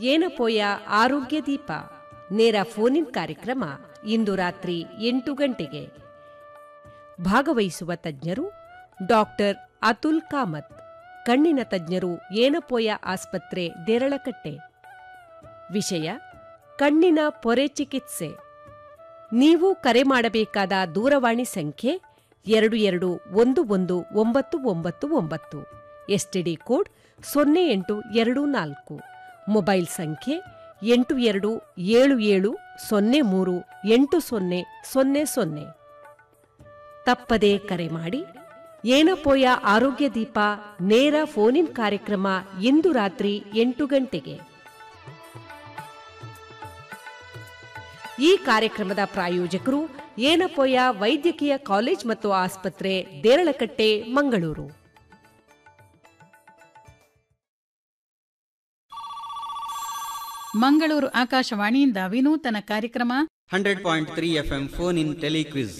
ಏನಪೋಯ ಆರೋಗ್ಯ ದೀಪ ನೇರ ಫೋನ್ ಕಾರ್ಯಕ್ರಮ ಇಂದು ರಾತ್ರಿ 8 ಗಂಟೆಗೆ. ಭಾಗವಹಿಸುವ ತಜ್ಞರು ಡಾಕ್ಟರ್ ಅತುಲ್ ಕಾಮತ್, ಕಣ್ಣಿನ ತಜ್ಞರು, ಏನಪೋಯ ಆಸ್ಪತ್ರೆ, ದೇರಳಕಟ್ಟೆ. ವಿಷಯ ಕಣ್ಣಿನ ಪೊರೆ ಚಿಕಿತ್ಸೆ. ನೀವು ಕರೆ ಮಾಡಬೇಕಾದ ದೂರವಾಣಿ ಸಂಖ್ಯೆ 22119999, ಎಸ್ಟಿಡಿ ಕೋಡ್ 0824, ಮೊಬೈಲ್ ಸಂಖ್ಯೆ 8277038000. ತಪ್ಪದೇ ಕರೆ ಮಾಡಿ. ಏನಪೋಯ ಆರೋಗ್ಯ ದೀಪ ನೇರ ಫೋನ್ ಕಾರ್ಯಕ್ರಮ ಇಂದು ರಾತ್ರಿ 8 ಗಂಟೆಗೆ. ಈ ಕಾರ್ಯಕ್ರಮದ ಪ್ರಾಯೋಜಕರು ಏನಪೋಯ ವೈದ್ಯಕೀಯ ಕಾಲೇಜ್ ಮತ್ತು ಆಸ್ಪತ್ರೆ, ದೇರಳಕಟ್ಟೆ, ಮಂಗಳೂರು. ಮಂಗಳೂರು ಆಕಾಶವಾಣಿಯಿಂದ ವಿನೂತನ ಕಾರ್ಯಕ್ರಮ 100.3 FM phone in telequiz.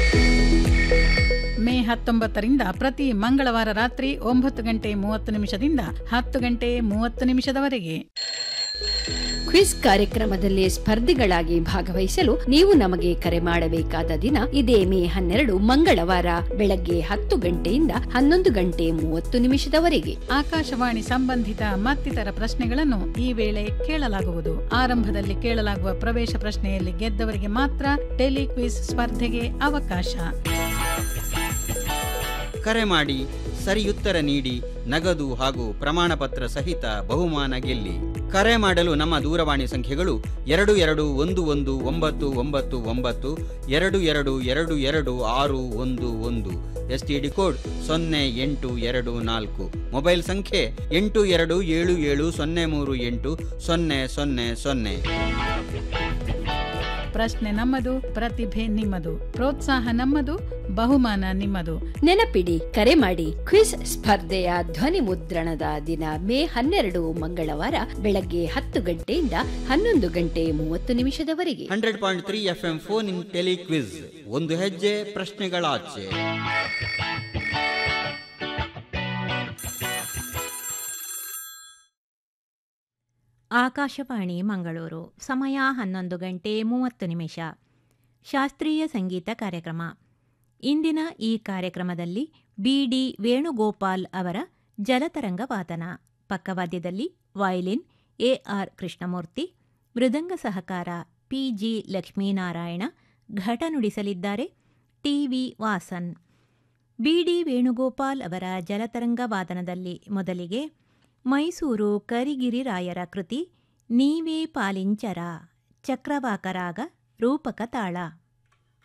May 19ರಿಂದ ಪ್ರತಿ ಮಂಗಳವಾರ ರಾತ್ರಿ 9:30 10:30 ಕ್ವಿಜ್ ಕಾರ್ಯಕ್ರಮದಲ್ಲಿ ಸ್ಪರ್ಧಿಗಳಾಗಿ ಭಾಗವಹಿಸಲು ನೀವು ನಮಗೆ ಕರೆ ಮಾಡಬೇಕಾದ ದಿನ ಇದೇ ಮೇ 12 ಮಂಗಳವಾರ ಬೆಳಗ್ಗೆ 10 ಗಂಟೆಯಿಂದ 11:30 ಆಕಾಶವಾಣಿ ಸಂಬಂಧಿತ ಮತ್ತಿತರ ಪ್ರಶ್ನೆಗಳನ್ನು ಈ ವೇಳೆ ಕೇಳಲಾಗುವುದು. ಆರಂಭದಲ್ಲಿ ಕೇಳಲಾಗುವ ಪ್ರವೇಶ ಪ್ರಶ್ನೆಯಲ್ಲಿ ಗೆದ್ದವರಿಗೆ ಮಾತ್ರ ಟೆಲಿಕ್ವಿಜ್ ಸ್ಪರ್ಧೆಗೆ ಅವಕಾಶ. ಕರೆ ಮಾಡಿ, ಸರಿಯುತ್ತರ ನೀಡಿ, ನಗದು ಹಾಗೂ ಪ್ರಮಾಣ ಪತ್ರ ಸಹಿತ ಬಹುಮಾನ ಗೆಲ್ಲಿ. ಕರೆ ಮಾಡಲು ನಮ್ಮ ದೂರವಾಣಿ ಸಂಖ್ಯೆಗಳು 22119999, 22222611, ಎಸ್ಟಿಡಿ ಕೋಡ್ 0824, ಮೊಬೈಲ್ ಸಂಖ್ಯೆ 8277038000. ಪ್ರಶ್ನೆ ನಮ್ಮದು, ಪ್ರತಿಭೆ ನಿಮ್ಮದು, ಪ್ರೋತ್ಸಾಹ ನಮ್ಮದು, ಬಹುಮಾನ ನಿಮ್ಮದು. ನೆನಪಿಡಿ, ಕರೆ ಮಾಡಿ. ಕ್ವಿಜ್ ಸ್ಪರ್ಧೆಯ ಧ್ವನಿ ಮುದ್ರಣದ ದಿನ ಮೇ 12 ಮಂಗಳವಾರ ಬೆಳಗ್ಗೆ 10 ಗಂಟೆಯಿಂದ 11:30 100.3 FM ಫೋನ್ ಇನ್ ಟೆಲಿಕ್ವಿಜ್. ಒಂದು ಹೆಜ್ಜೆ ಪ್ರಶ್ನೆಗಳಾಚೆ. ಆಕಾಶವಾಣಿ ಮಂಗಳೂರು. ಸಮಯ 11:30. ಶಾಸ್ತ್ರೀಯ ಸಂಗೀತ ಕಾರ್ಯಕ್ರಮ. ಇಂದಿನ ಈ ಕಾರ್ಯಕ್ರಮದಲ್ಲಿ BD ವೇಣುಗೋಪಾಲ್ ಅವರ ಜಲತರಂಗ ವಾದನ, ಪಕ್ಕವಾದ್ಯದಲ್ಲಿ ವಯಲಿನ್ AR ಕೃಷ್ಣಮೂರ್ತಿ, ಮೃದಂಗ ಸಹಕಾರ PG ಲಕ್ಷ್ಮೀನಾರಾಯಣ, ಘಟ ನುಡಿಸಲಿದ್ದಾರೆ TV ವಾಸನ್. BD ವೇಣುಗೋಪಾಲ್ ಅವರ ಜಲತರಂಗ ವಾದನದಲ್ಲಿ ಮೊದಲಿಗೆ ಮೈಸೂರು ಕರಿಗಿರಿರಾಯರ ಕೃತಿ ನೀವೇ ಪಾಲಿಂಚರ, ಚಕ್ರವಾಕರಾಗ, ರೂಪಕ ತಾಳ.